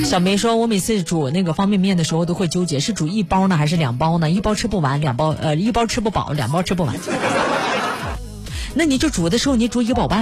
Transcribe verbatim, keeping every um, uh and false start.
小梅说，我每次煮那个方便面的时候都会纠结，是煮一包呢还是两包呢？一包吃不完，两包呃一包吃不饱，两包吃不完。那你就煮的时候你煮一饱半。